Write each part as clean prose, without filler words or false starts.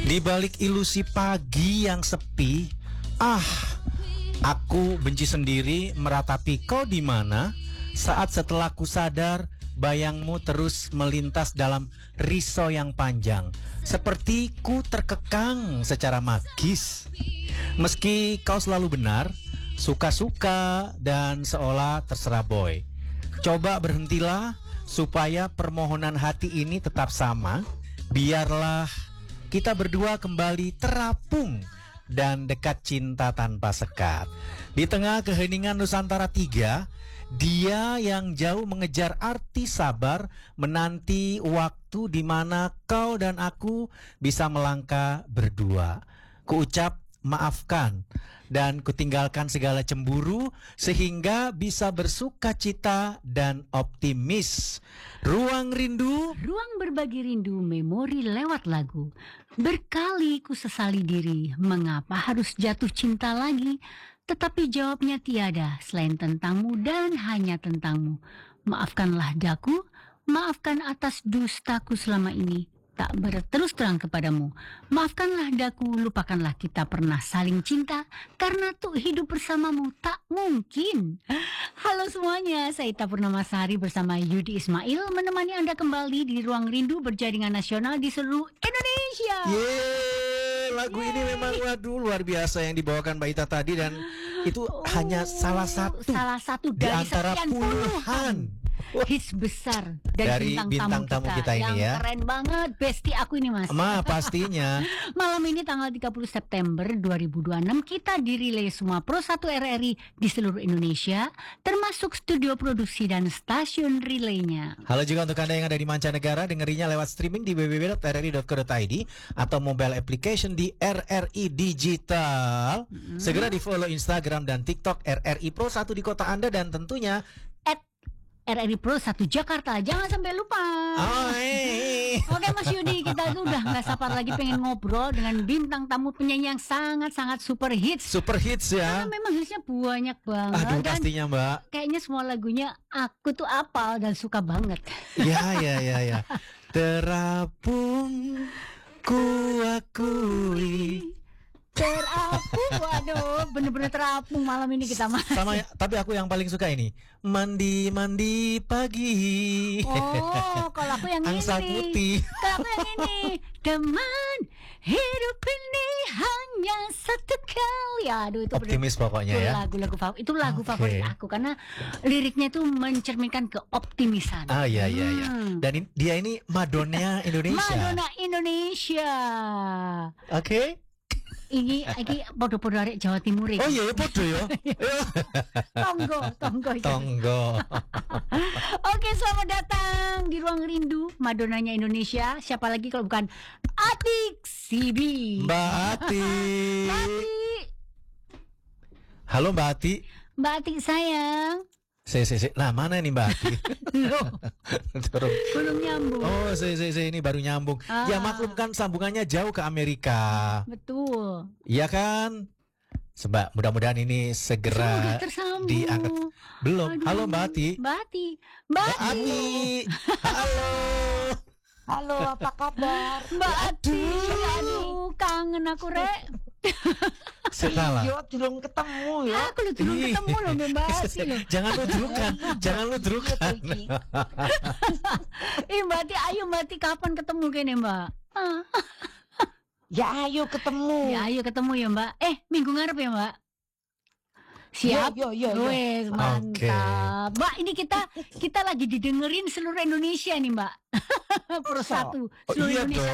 Di balik ilusi pagi yang sepi, aku benci sendiri meratapi kau di mana saat setelah ku sadar bayangmu terus melintas dalam risau yang panjang, seperti ku terkekang secara magis. Meski kau selalu benar, suka-suka dan seolah terserah boy. Coba berhentilah supaya permohonan hati ini tetap sama. Biarlah kita berdua kembali terapung dan dekat cinta tanpa sekat. Di tengah keheningan Nusantara 3, dia yang jauh mengejar arti sabar, menanti waktu di mana kau dan aku bisa melangkah berdua. Kuucap maafkan dan kutinggalkan segala cemburu sehingga bisa bersuka cita dan optimis. Ruang rindu, ruang berbagi rindu, memori lewat lagu. Berkali ku sesali diri, mengapa harus jatuh cinta lagi? Tetapi jawabnya tiada selain tentangmu dan hanya tentangmu. Maafkanlah daku, maafkan atas dustaku selama ini tak berterus terang kepadamu. Maafkanlah daku, lupakanlah kita pernah saling cinta, karena tuh hidup bersamamu tak mungkin. Halo semuanya, saya Ita Purnamasari bersama Yudi Ismail menemani Anda kembali di Ruang Rindu berjaringan nasional di seluruh Indonesia. Yeay, lagu ini memang waduh luar biasa yang dibawakan Mbak Ita tadi, dan itu hanya salah satu dari antara sekian puluhan hits besar dari bintang tamu kita ini yang ya. Keren banget, bestie aku ini Mas. Pastinya. Malam ini tanggal 30 September 2026 kita dirilai semua Pro 1 RRI di seluruh Indonesia, termasuk studio produksi dan stasiun relaynya. Halo juga untuk Anda yang ada di mancanegara, dengerinya lewat streaming di www.rri.co.id atau mobile application di RRI Digital. Segera di follow Instagram dan TikTok RRI Pro 1 di kota Anda, dan tentunya RRI Pro 1 Jakarta, jangan sampai lupa. Oke Mas Yudi, kita tuh udah gak sabar lagi pengen ngobrol dengan bintang tamu penyanyi yang sangat-sangat super hits. Super hits ya. Karena memang hitsnya banyak banget. Aduh, dan pastinya Mbak. Kayaknya semua lagunya aku tuh apal dan suka banget. Ya. Terapung ku akui. Terapung, waduh, bener-bener terapung malam ini kita Mas. Sama, tapi aku yang paling suka ini mandi pagi. Kalau aku yang Angsa ini. putih. Kalau aku yang ini, teman hidup ini hanya satu kali. Aduh, itu optimis pokoknya ya. Itu lagu favorit aku karena liriknya itu mencerminkan keoptimisan. Iya. Dan dia ini Madonna Indonesia. Madonna Indonesia. Oke. Ini podo-podo arek Jawa Timur. Oh iya, podo ya. Tonggo. Oke, selamat datang di Ruang Rindu Madonnanya Indonesia. Siapa lagi kalau bukan Atik Sibi. Mbak Ati. Halo Mbak Ati. Mbak Ati sayang. Nah, mana nih Mbak Ati? Belum nyambung. Oh, ini baru nyambung. Ya maklum kan sambungannya jauh ke Amerika. Betul. Iya kan? Sebab mudah-mudahan ini segera diangkat. Belum. Aduh. Halo Mbak Ati. Mbak Ati. Halo, apa kabar? Mbak Ati. Aduh, kangen aku rek. Salah. Iya, belum ketemu ya. Aku belum ketemu loh Mbak Ati. Jangan ludrukan. Mbak Ati, ayo Mbak Ati, kapan ketemu kene Mbak? Ya ayo ketemu. Ya Mbak. Minggu ngarep ya Mbak. Siap. Yo. Wes, mantap. Mbak, ini kita lagi didengerin seluruh Indonesia nih Mbak. Pro 1 seluruh Indonesia.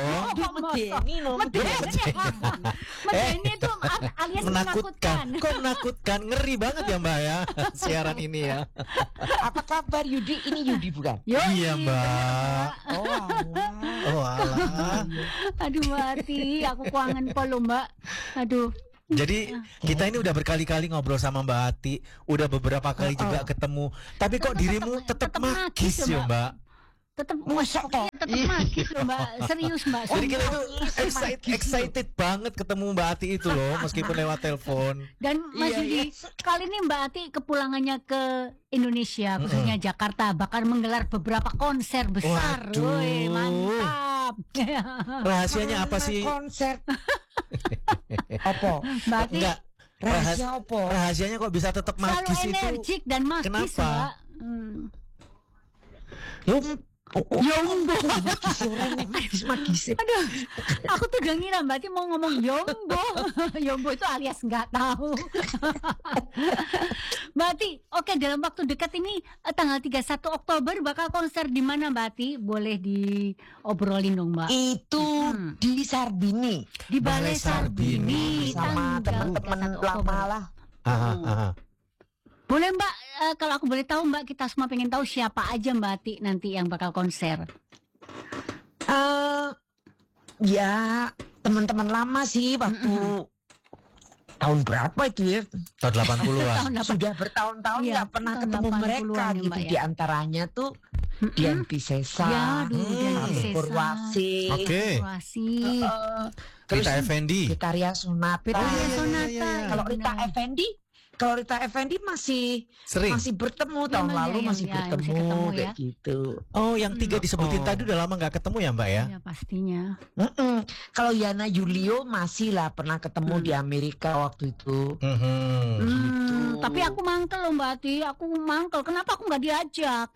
Medeni itu alias menakutkan. Kok menakutkan? Ngeri banget ya Mbak ya siaran ini ya. Apa kabar Yudi? Ini Yudi bukan? Iya Mbak. Oh alah. Aduh Mbak Ati, aku kangen polo Mbak. Aduh. Jadi kita ini udah berkali-kali ngobrol sama Mbak Ati, udah beberapa kali juga ketemu. Tapi kok dirimu tetap magis ya Mbak? tetap Masa toh? tetap magis loh Mbak. Serius Mbak. Jadi kita itu Magis loh. excited banget ketemu Mbak Ati itu loh, meskipun lewat telepon. Dan Mas Iya, Yudi, kali ini Mbak Ati kepulangannya ke Indonesia, khususnya Jakarta, bakal menggelar beberapa konser besar. Waduh. Woi, mantap. Rahasianya apa sih? Konser. Apa? Mbak Ati Enggak. Rahasia apa? Rahasianya kok bisa tetap selalu magis itu? energik dan magis, Kenapa? Mbak. Lu Yombo. Magis. Aduh, aku tuh udah ngira Mbak Ati mau ngomong Yombo. Yombo itu alias nggak tahu. Mbak Ati, oke, dalam waktu dekat ini tanggal 31 Oktober bakal konser di mana Mbak Ati? Boleh diobrolin dong Mbak. Itu di Sarbini Di Balai Balai Sarbini, sama tanggal teman-teman 31 Oktober. lama lah. Boleh Mbak, kalau aku boleh tahu Mbak, kita semua pengen tahu siapa aja Mbak Ati nanti yang bakal konser. Ya teman-teman lama sih waktu tahun berapa itu ya? tahun 80-an. Tahun apa? Sudah bertahun-tahun Iya, nggak pernah tahun ketemu 80-an mereka ya, gitu. Mbak, ya. Di antaranya tuh Dian Piscesa, Ya, aduh, Dian Piscesa. Purwasi, Oke. Purwasi. terus Rita Effendi. Vitaria Sonata. Vitaria Sonata. iya, iya. Kalau Rita benar. Effendi, masih Sering. bertemu Iya, tahun Mbak, lalu ya, masih yang- ya, bertemu masih ketemu kayak ya. gitu. Oh, yang 3 disebutin Oh. tadi udah lama nggak ketemu ya Mbak ya? Ya pastinya. Kalau Yana Julio masih lah pernah ketemu di Amerika waktu itu. Gitu. Tapi aku mangkel loh Mbak Ati, aku mangkel. Kenapa aku nggak diajak?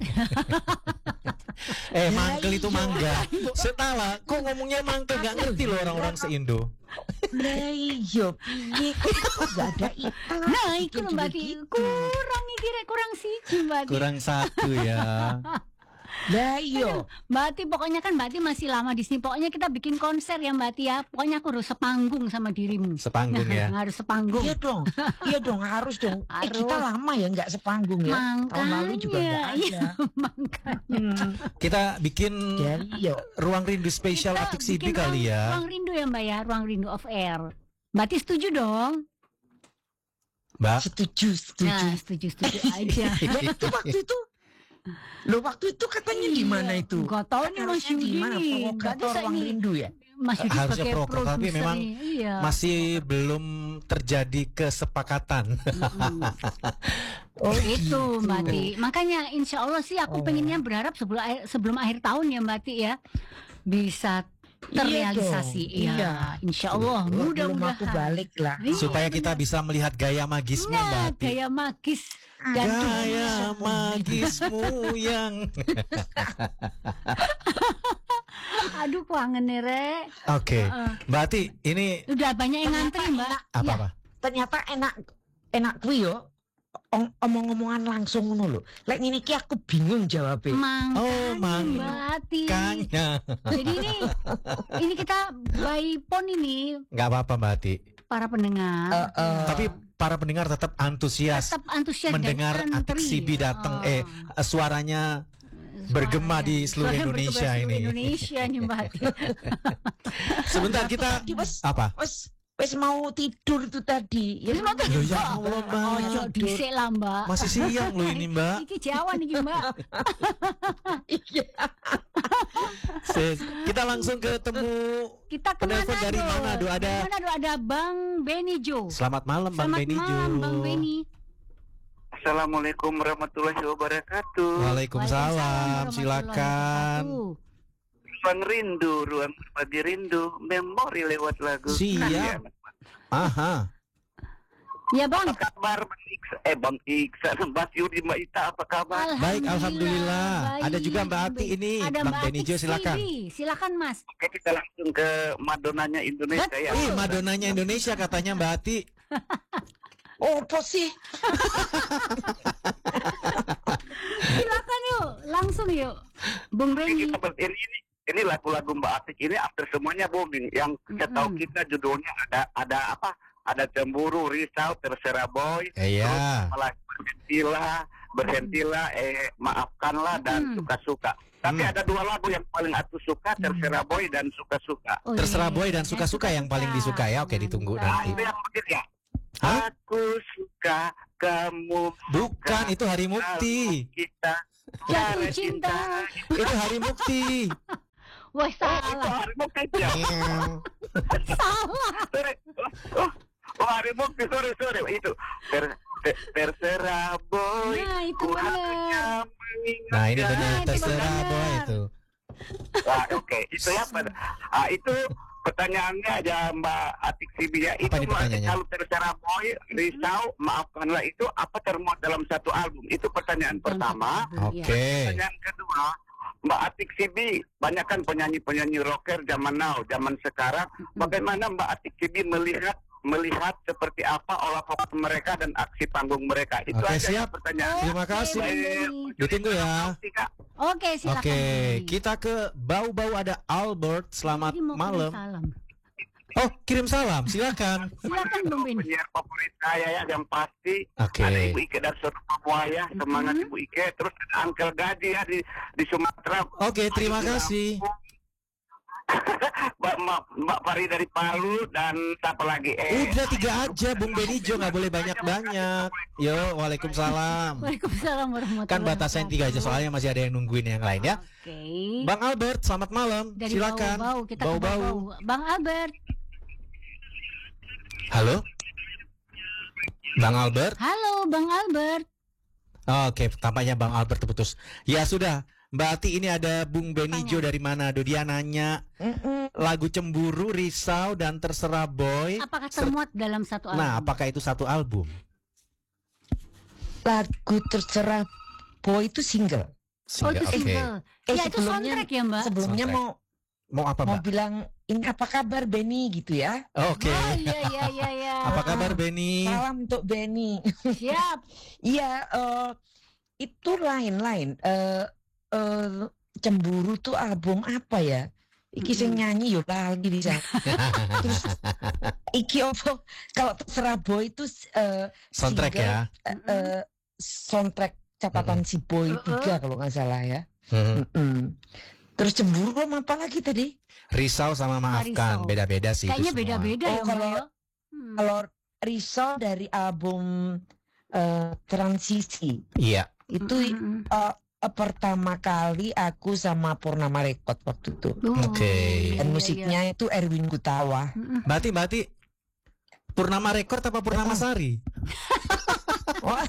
Eh, Ya, mangkel itu iya. mangga. Setala, kok ngomongnya mangkel nggak ngerti loh orang-orang se-Indo. Nah iya, piye kok gak ada iklan. Nah, itu Bikin loh Mbak juga Ati. gitu. Kurang nih kira kurang siji Mbak Ati. Kurang satu ya. Lah iya. Mbak Ati, pokoknya kan Mbak Ati masih lama di sini. Pokoknya kita bikin konser ya Mbak Ati ya. Pokoknya aku harus sepanggung sama dirimu. Sepanggung ya. Harus sepanggung. Iya dong. Iya dong, harus dong. Harus. Kita lama ya nggak sepanggung ya. Tahun lalu juga nggak Makanya, iya, ada. makanya. Kita bikin Dan iya. ruang rindu spesial Kita Atik Sibi bikin kali ya. Ruang rindu ya Mbak ya, ruang rindu off air. Mbak Ati setuju dong? Mbak. Setuju. Nah, setuju aja. Lah itu waktu itu katanya di mana itu? Gak tahu nih Mas Harusnya di Yudi mana? nih. Gak Provokator bisa ruang ini. rindu ya. Mas Yudi Harusnya sebagai provokator, tapi produser memang nih. Iya. Masih belum terjadi kesepakatan. Oh Itu gitu. Mbak Ati. Makanya insya Allah sih aku Oh. pengennya berharap sebelum akhir tahun ya Mbak Ati ya. Bisa terrealisasi. Iya dong. Iya, insya Allah. Belum aku Mudah-mudahan. balik lah. Iya, Supaya kita bisa melihat gaya magismu Mbak Nah, Ati. gaya magis dan Gaya magismu yang aduh kangen nih Rek. Oke. Mbak Ati, ini Udah banyak yang ngantri Mbak. apa-apa? Ternyata enak kuwi yo. Omong-omongan langsung ngono lho. Lek ngene iki aku bingung jawabnya. Oh, Mbak Ati. Kanya. Jadi ini kita by phone ini Nggak apa-apa Mbak Ati. para pendengar Tapi para pendengar tetap antusias tetap antusias mendengar dan Atik antri. Sibi datang. Suaranya bergema di seluruh Suaranya Indonesia bergema ini. seluruh Indonesia nih Mbak Ati. Sebentar kita Tadi wes apa? wes mau tidur itu tadi. Wes mau tidur. Loh, ya Allah, Mbak. Ojo dhisik lah Mbak. Masih siang loh ini Mbak. Iki Jawa nih Mbak. Iya. Kita langsung ketemu Kita ke penelpon dari Manado. Dari Manado ada Bang Beni Jo. Selamat malam Bang Selamat Beni Jo. malam Bang Beni. Assalamualaikum warahmatullahi wabarakatuh. Waalaikumsalam. Silakan. Ruang rindu, ruang berbagi rindu, memori lewat lagu. Siap. Aha. Ya Bang. Apa kabar Bang Iksan? Bang Iksan, Mbak Yudi, Mbak Ita, apa kabar? Baik, alhamdulillah. baik. Ada juga Mbak Ati ini. Ada Bang Mbak Beni Ati Jo, silakan. Sibi. Silakan Mas. Oke, kita langsung ke Madonanya Indonesia ya. Ih, Madonanya Indonesia katanya Mbak Ati. Oh, apa sih? Silakan yuk, langsung yuk. Bung Beni. Ini lagu-lagu Mbak Atik ini after semuanya booming. Yang setahu kita judulnya ada apa? Ada cemburu, risau, terserah boy. Iya. Malah berhentilah, maafkanlah dan suka-suka. Tapi ada dua lagu yang paling aku suka, terserah boy dan suka-suka. Oh, Terserah iya. boy dan suka-suka yang paling disuka ya. Oke, ditunggu Nah, nanti. itu yang begitu ya. Hah? Aku suka kamu. Bukan, itu Hari Mukti. Kita Jatuh cinta. Itu Hari Mukti. Wah, Itu salah. Hari Mukti ya. Salah. Sorry. Hari Mukti, sorry. Itu terserah boy. Nah, itu ku benar. hanya mengingat. Nah, ini benar Nah, itu terserah benar. boy itu. Oke, itu ya. Itu pertanyaannya aja Mbak Atik Sibi ya. Apa Itu nih pertanyaannya? kalau terserah boy, risau, maafkanlah itu apa termuat dalam satu album? Itu pertanyaan pertama. Iya. Oke. Pertanyaan kedua, Mbak Atik Sibi, banyak kan penyanyi-penyanyi rocker zaman now, zaman sekarang. Bagaimana Mbak Atik Sibi melihat seperti apa olah vokal mereka dan aksi panggung mereka? Itu Oke, aja ya siap. pertanyaan. Terima kasih. Bang Denny. Ditunggu ya. Oke, silakan. Oke, Bang Denny. kita ke Bau-Bau ada Albert. Selamat Jadi mau kirim malam. salam. Oh, kirim salam. Silakan. Silakan Bang Benny. Penyiar favorit saya ya yang pasti Oke. ada Ibu Ike dari Surabaya, semangat Ibu Ike. Terus ada Uncle Gadi ya di Sumatera. Oke, terima kasih. Mbak Fari dari Palu dan siapa lagi? Udah 3 aja, Bung Benijo, nggak boleh banyak-banyak. Yo, waalaikumsalam. Waalaikumsalam warahmatullahi Kan batasan 3 aja, soalnya masih ada yang nungguin yang lain ya. Oke. Bang Albert, selamat malam. Dari Silakan. Bau-Bau kita ke Bau-Bau. Bau-Bau. Bang Albert. Halo. Bang Albert. Halo, Bang Albert. Oke, tampaknya Bang Albert terputus. Ya sudah, Mbak Ati, ini ada Bung Benijo dari Manado. Dia nanya lagu Cemburu, Risau, dan Terserah Boy. Apakah termuat dalam satu album? Nah, apakah itu satu album? Lagu Terserah Boy itu single. Oh, itu Oke. single. Ya, itu soundtrack ya, Mbak? Sebelumnya Soundtrack. Mau apa, mau Mbak? bilang ini apa kabar Benny gitu ya. Oke. Oh, iya. Apa kabar Beni? Salam untuk Benny. Siap. Iya, itu lain-lain. Cemburu tuh album apa ya? Iki sing nyanyi yo lali bisa. Terus iki opo? Kalau Terserah Boy itu Soundtrack single, ya. soundtrack catatan si Boy 3 kalau nggak salah ya. Hmm. Terus Cemburu sama apa lagi tadi? Risau sama Maafkan, Risau. beda-beda sih. Kayaknya itu semua. beda-beda Oh, ya, Mbak. kalau- ya? Kalau Risau dari album Transisi Iya. itu pertama kali aku sama Purnama Record waktu itu. Oke. Dan musiknya itu Erwin Gutawa. Mbak Ati, Purnama Record apa Purnama Sari? Wah.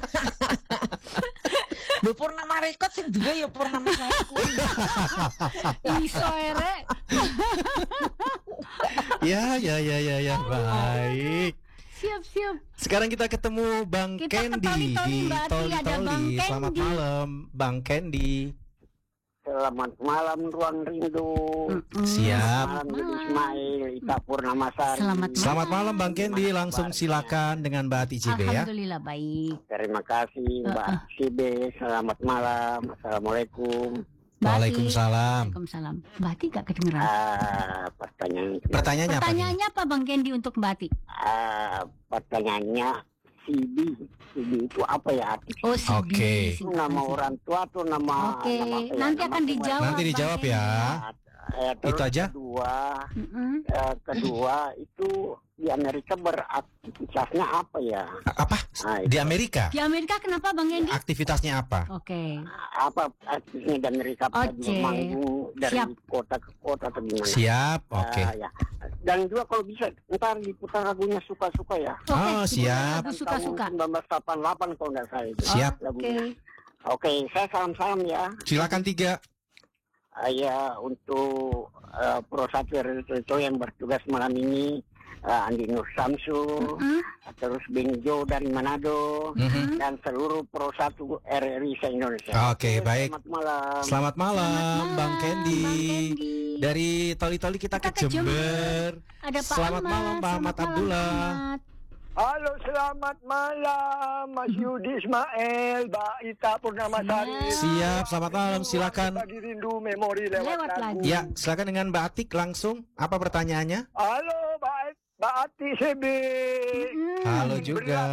Lho Purnama Record sing juga ya Purnama Sari. Iso ere. Ya. Baik. Siap. Sekarang kita ketemu Bang Kita ke Candy Toli-Toli, di Mbak Ati, ada Bang Toli-Toli. Selamat Candy. malam, Bang Candy. Selamat malam Ruang Rindu. Siap. Malam Yudi Ismail, Ita Purnamasari. Selamat malam Bang Candy. Langsung silakan dengan Mbak Ati CB ya. Alhamdulillah baik. Terima kasih Mbak Sibe. Selamat malam. Assalamualaikum. Waalaikumsalam. Waalaikumsalam. Mbak Ati gak kedengeran. Pertanyaannya apa nih? Pertanyaannya apa Bang Candy untuk Mbak Ati? Pertanyaannya CD itu apa ya arti? Oh, CD. Oke. Itu nama orang tua atau nama? Oke, nama apa ya? nanti Nama akan pemain. dijawab. Nanti dijawab Bang ya. Terus Itu aja? Kedua itu di Amerika beraktivitasnya apa ya? Apa? Nah, Di itu. Amerika? Di Amerika kenapa Bang Candy? Aktivitasnya apa? Oke. Apa aktifnya di Amerika? Apa Oke. manggung dari Siap. kota ke kota atau gimana? Siap. Oke. Ya. Dan juga kalau bisa ntar diputar lagunya suka-suka ya. Oke, Oh, diputar siap. lagu suka-suka. Tahun 1988 kalau nggak salah itu. Siap. Lagunya. Oke. Oke, saya salam-salam ya. Silakan 3. Ya untuk Pro 1 itu yang bertugas malam ini Andi Nur Samsu, terus Benijo dari Manado, dan seluruh Pro 1 RRI se-Indonesia. Oke, baik. Selamat malam. Selamat malam, Bang Candy. Bang Candy. Dari Toli-Toli kita ke Kita ke Jember. Ada Pak Selamat Ahmad. malam, Pak Ahmad Selamat malam, Abdullah. Pak Ahmad. Halo, selamat malam Mas Yudi Ismail, Mbak Ita Purnamasari. Siap, selamat malam. Silakan. Bagi rindu memori lewat Lewat lagu. lagu. Ya, silakan dengan Mbak Atik langsung. Apa pertanyaannya? Halo, Mbak Ati CB. Halo juga.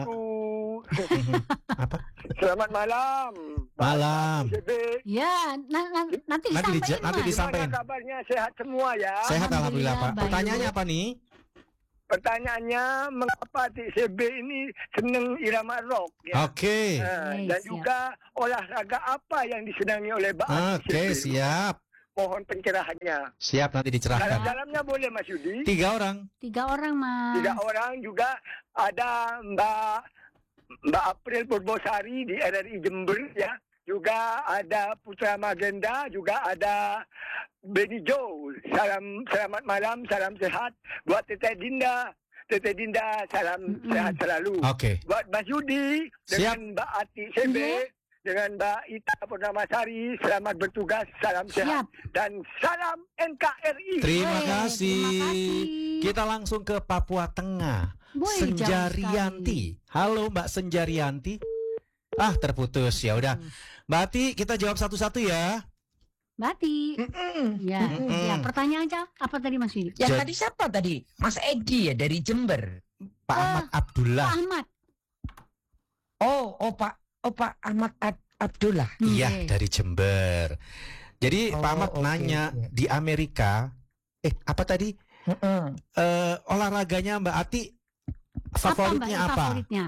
Apa? Selamat malam. Malam. CB. Ya, nanti Nanti disampaikan. nanti Mas. disampaikan. Gimana kabarnya? Sehat semua ya? Sehat alhamdulillah, Pak. Alhamdulillah, Pertanyaannya baik. apa nih? Pertanyaannya, mengapa TCB ini senang irama rock? Ya? Oke. Dan juga olahraga apa yang disenangi oleh Mbak Ati Oke, CB? siap. Mohon pencerahannya. Siap, nanti dicerahkan. Dalam-dalamnya boleh Mas Yudi? 3 orang. 3 orang, Mas. 3 orang juga ada Mbak April Purbosari di RRI Jember ya. Juga ada Putra Magenda, juga ada Benny Joe. Selamat malam, salam sehat buat Teteh Dinda. Teteh Dinda, salam sehat selalu. Oke. Buat Mas Yudi dengan Mbak Ati CB, dengan Mbak Ita Purnamasari, selamat bertugas, salam sehat dan salam NKRI. Terima kasih. Kita langsung ke Papua Tengah. Senjarianti. Halo Mbak Senjarianti. Terputus. Ya udah. Mbak Ati, kita jawab satu-satu ya. Mbak Ati. Ya, pertanyaan aja. Apa tadi Mas Yudi? Yang tadi siapa tadi? Mas Edi ya dari Jember. Pak Ahmad Abdullah. Pak Ahmad. Pak Ahmad Abdullah. Iya, dari Jember. Jadi Pak Ahmad nanya di Amerika, apa tadi? Olahraganya Mbak Ati favoritnya apa? Favoritnya?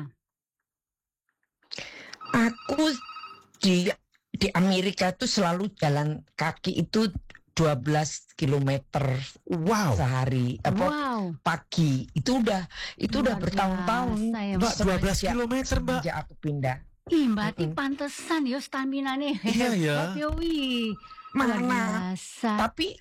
Aku di Amerika tuh selalu jalan kaki itu 12 km sehari pagi. Itu udah bertahun-tahun. Mbak 12 km Mbak. Sejak aku pindah. Mbak Ati pantesan ya stamina nih. Iya ya. Mana? Tapi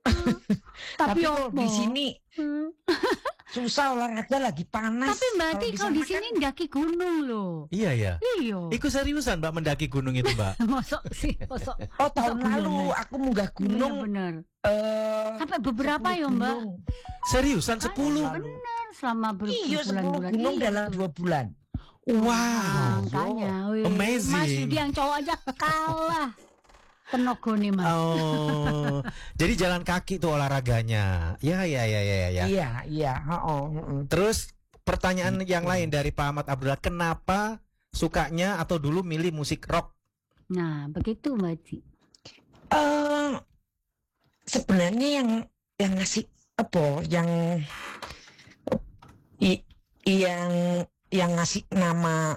di sini susah olahraga lagi panas. Tapi Mbak Ati kalau di sini mendaki gunung loh. Iya ya. Iya. Ikut seriusan Mbak mendaki gunung itu Mbak? Mosok sih. Tahun lalu aku munggah gunung. Bener. Sampai beberapa ya Mbak? Seriusan 10? Bener. Selama berbulan-bulan. Gunung dalam 2 bulan. Wow. Makanya. Amazing. Mas Yudi yang cowok aja kalah. Tenaga nih Mas. Jadi jalan kaki tuh olahraganya. Ya. Iya. Terus pertanyaan yang lain dari Pak Ahmad Abdullah, kenapa sukanya atau dulu milih musik rock? Nah, begitu Mbak Ati. Sebenarnya yang ngasih yang ngasih nama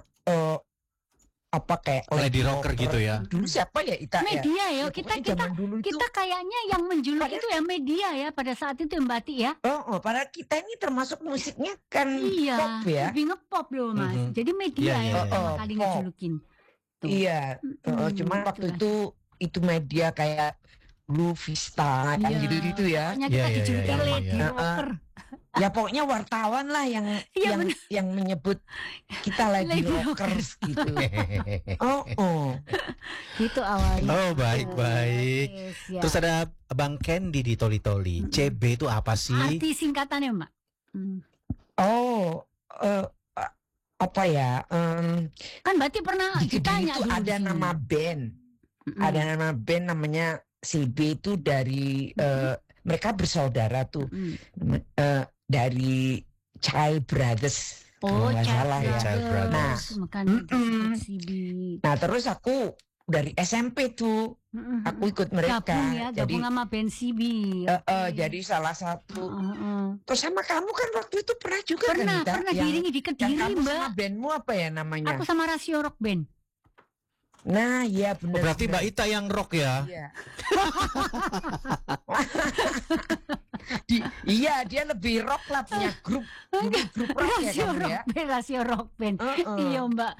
kayak lady rocker gitu ya. Dulu siapa ya Ita? Media ya. Kita kayaknya yang menjuluk itu ya media ya pada saat itu Mbak Ati ya. Padahal kita ini termasuk musiknya kan pop ya. Lebih ngepop loh Mas. Jadi media pertama kali ngejulukin. Iya. Cuman waktu itu media kayak Blue Vista yang gitu-gitu ya. Pokoknya kita dijulukin lady rocker. Ya pokoknya wartawan lah yang menyebut kita lady rockers gitu. Gitu awalnya. Baik. Ya. Terus ada Bang Candy di Toli-Toli. CB itu apa sih? Arti singkatannya Mbak? Apa ya? Kan berarti pernah ditanya itu ada nama band. Ada nama band namanya CB itu dari mereka bersaudara tuh. Dari Child Brothers. Child Brothers. Nah, terus aku dari SMP tuh aku ikut mereka. Gabung sama band CB. Jadi salah satu. Terus sama kamu kan waktu itu pernah juga pernah diiringi di Kediri Mbak. Mbak. Sama bandmu apa ya namanya? Aku sama Rasio Rock Band. Nah, iya benar. Berarti Mbak Ita yang rock ya? Iya. Dia lebih rock lah, punya grup rock ya kamu ya. Rasio Rock Band. Iya Mbak.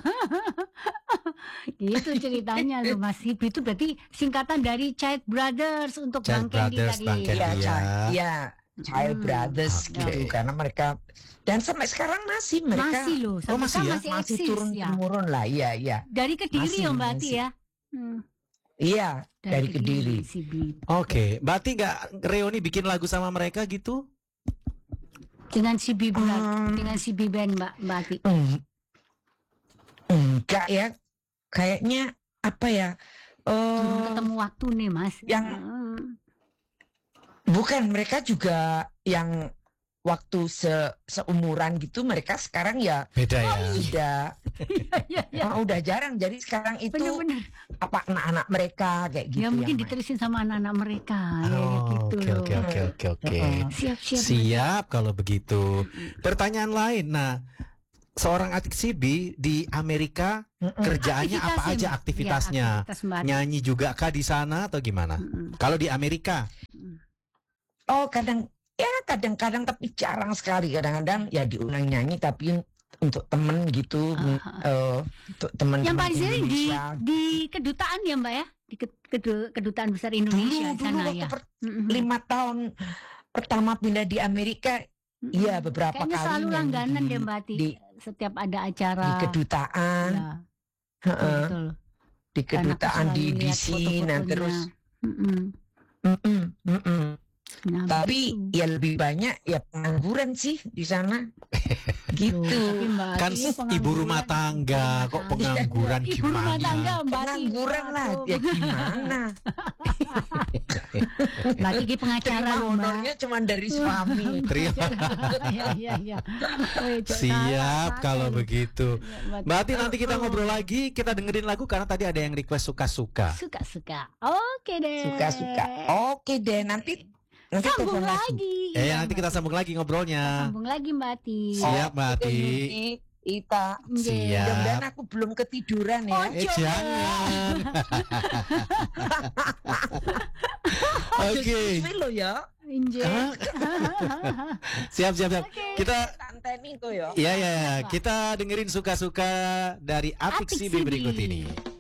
Gitu ceritanya loh Mas. Itu berarti singkatan dari Child Brothers untuk Bang Candy tadi. Iya. Child Brothers gitu karena mereka dan sampai sekarang masih mereka masih loh masih turun temurun lah iya dari Kediri ya Mbak Ati ya iya dari Kediri. Oke, Mbak Ati nggak reuni bikin lagu sama mereka gitu dengan CB dengan CB Band Mbak Ati? Enggak ya, kayaknya apa ya ketemu waktu nih Mas yang bukan, mereka juga yang waktu seumuran gitu, mereka sekarang ya Beda ya. udah jarang. Jadi sekarang itu Bener-bener. apa anak-anak mereka kayak gitu Ya mungkin yang main. diterusin sama anak-anak mereka. Ya gitu Oke, loh. oke. Siap-siap. Siap kalau begitu. Pertanyaan lain. Nah, seorang adik Sibi di Amerika kerjaannya apa aja aktivitasnya? Aktivitas Mbak Ati. Nyanyi juga kah di sana atau gimana? Kalau di Amerika? Oh, kadang-kadang tapi jarang sekali. Kadang-kadang ya diulang nyanyi tapi untuk temen gitu, untuk teman-teman Yang paling sering Indonesia. di kedutaan ya Mbak ya, di kedutaan besar Indonesia di sana waktu ya. 5 tahun pertama pindah di Amerika, iya beberapa Kayaknya kali selalu nyanyi langganan deh Mbak Ati. di- Setiap ada acara. di kedutaan, Ya, heeh, betul. di Dan aku kedutaan selalu di lihat DC, nah foto-fotonya. terus, Mm-mm. mm-mm. Nah, Tapi begitu. ya lebih banyak ya pengangguran sih di sana, gitu. Tapi Mbak Kan Ati ibu pengangguran. rumah tangga, kok pengangguran Ibu rumah tangga gimana? Mbak Ati. Pengangguran lah, Waduh. ya gimana? Mbak Ati ki pengacara Terima loh Mbak. honornya cuma dari suami. Terima. Iya. Wih, Cok, Siap salah kalau loh. begitu. Ya, Mbak Ati, nanti kita ngobrol lagi, kita dengerin lagu karena tadi ada yang request suka-suka. Suka-suka. Oke deh. Suka-suka. Oke deh, nanti Sambung telepon lagi. lagi. Ya, nanti kita sambung lagi ngobrolnya. Sambung lagi Mbak Ati. Siap, Mbak Oke, Ati. Yuki, Ita. Siap. Mudah-mudahan aku belum ketiduran ya. Oh, Jangan. Oke. Sesuai lo ya. Injek. Hah? Siap. Oke. Kita Tanteni tuh ya. ya, kita dengerin suka-suka dari Apik Apik Sibi Sibi. berikut ini.